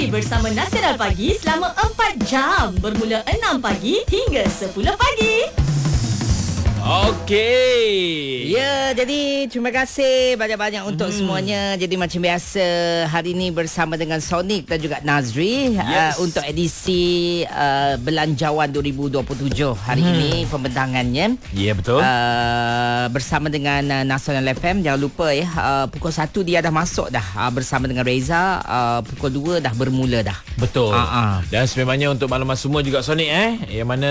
Nazri bersama Nasiral Pagi selama 4 jam bermula 6 pagi hingga 10 pagi. Okey. Ya, jadi terima kasih banyak-banyak untuk semuanya. Jadi macam biasa hari ini bersama dengan Sonic dan juga Nazri untuk edisi Belanjawan 2027 hari ini pembentangannya. Ya, betul. Bersama dengan Nasional FM. Jangan lupa pukul 1 dia dah masuk dah bersama dengan Reza. Pukul 2 dah bermula dah. Betul. Dan sememangnya untuk maklumat semua juga Sonic yang mana